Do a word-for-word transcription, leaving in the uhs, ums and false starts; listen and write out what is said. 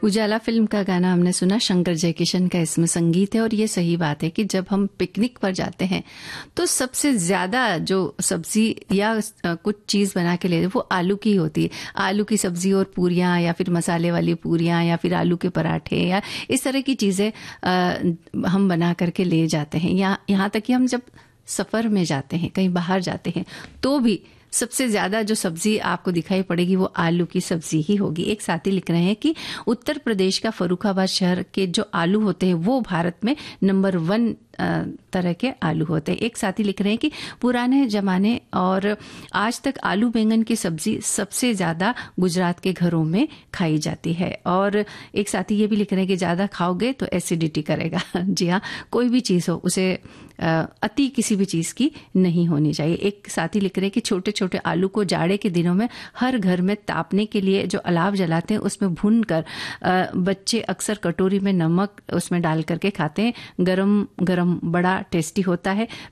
उजाला film का गाना हमने सुना, शंकर जयकिशन का इसमें संगीत है। और ये सही बात है कि जब हम पिकनिक पर जाते हैं तो सबसे ज्यादा जो सब्जी या कुछ चीज बना के ले वो आलू की होती है। आलू की सब्जी और पूरियां, या फिर मसाले वाली पूरियां, या फिर आलू के पराठे, या इस तरह की चीजें हम बना करके ले जाते हैं। या यहाँ तक कि हम जब सफर में जाते हैं, कहीं बाहर जाते हैं, तो भी सबसे ज्यादा जो सब्जी आपको दिखाई पड़ेगी वो आलू की सब्जी ही होगी। एक साथी लिख रहे हैं कि उत्तर प्रदेश का फर्रुखाबाद शहर के जो आलू होते हैं वो भारत में नंबर वन तरह के आलू होते हैं। एक साथी लिख रहे हैं कि पुराने जमाने और आज तक आलू बैंगन की सब्जी सबसे ज्यादा गुजरात के घरों में खाई जाती है। और एक साथी ये भी लिख रहे हैं कि ज्यादा खाओगे तो एसिडिटी करेगा। जी हाँ, कोई भी चीज हो उसे अति किसी भी चीज की नहीं होनी चाहिए। एक साथी लिख रहे हैं कि छोटे छोटे आलू को जाड़े के दिनों में हर घर में तापने के लिए जो अलाव जलाते हैं उसमें भून कर बच्चे अक्सर कटोरी में नमक उसमें डाल करके खाते हैं। गरम गरम बड़ा टेस्टी होता है।